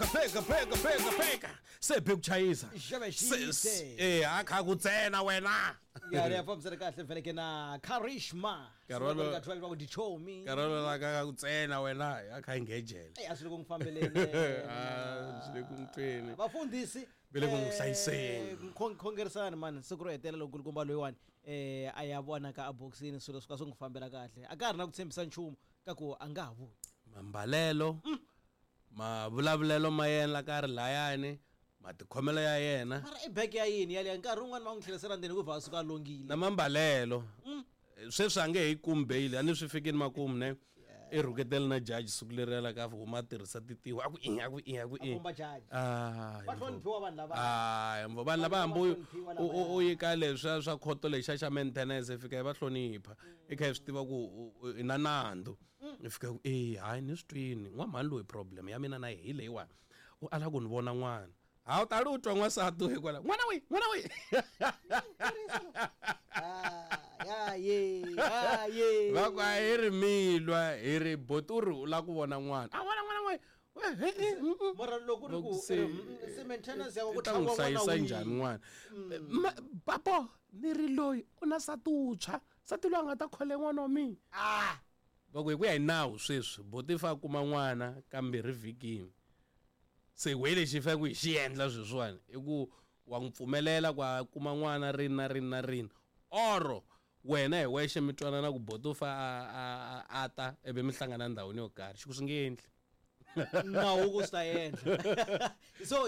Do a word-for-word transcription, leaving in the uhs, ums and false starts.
pheka pheka pheka pheka pheka sephe kuchayisa eh akha kutsena wena ya ya famsela kahle vele ke na Karishma Karolo ka twelve ku dichomi Karolo la ka kutsena wena akha ingejele eh asile kungifambelene ah sile kungithweni bafundisi bele kungihlayiseni khongerisana man sekuretela lonkulukumba loyiwani eh ayabona ka aboxini silo sika songifambela kahle akari na kuthembisa nchumu ka ku angavu mambalelo mavulavulelo ma yena la ka ri layani matikhomelo ya yena mara e bag ya yini yale nkarhi un'wana ma ngithlelisela ndeni ku va suka longile na mambalelo sweswi ange hi kumbeile ani swi fikini makumu ne e ruketela na judge sukulerela ka fu ma tirhisa titiwa aku i aku i aku i komba judge ah va hloniphiwa vanhu lava ah mvo vanhu lava hambu u yika leswi swa khoto lexa xa maintenance fika va hlonipha i kha swi tiva ku ina nando fika eh hayi ni switwini n'wamhani loyi problem ya mina na hi leyiwa u ala ku ni vona n'wana ha u tali u twa n'wasati hi kwala n'wana we n'wana we ah ya ye ah ye va kwa hi ri milwa hi ri boturi u la ku vona n'wana a vona n'wana we mara loko ri ku se maintenance ya ku tlangwa n'wana njhani n'wana papo ni ri loyi u na satutsha sati lo nga ta khole n'wana wa mina ah va ku hi ku ya hi nawu sweswi boti fa kuma n'wana kambe ri vikini se wele xi fa ku hi xi endla sweswiwani i ku wa n'wi pfumelela ku a kuma n'wana rini na rini na rini oro wena hi wexe mi twanana ku boto fa a ta ebe mi hlangana ndhawini yo karhi xi ku swi nge endli nawu ku swi ta endla so